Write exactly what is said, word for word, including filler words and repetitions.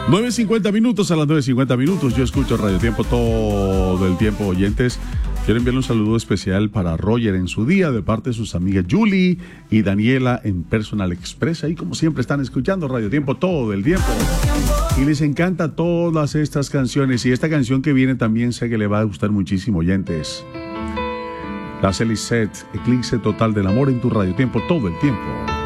nueve cincuenta minutos, a las nueve cincuenta minutos. Yo escucho Radio Tiempo todo el tiempo, oyentes. Quiero enviarle un saludo especial para Roger en su día, de parte de sus amigas Julie y Daniela en Personal Express. Ahí, como siempre, están escuchando Radio Tiempo todo el tiempo. Y les encanta todas estas canciones. Y esta canción que viene también sé que le va a gustar muchísimo, oyentes. La Celicet, Eclipse Total del Amor en tu Radio Tiempo todo el tiempo.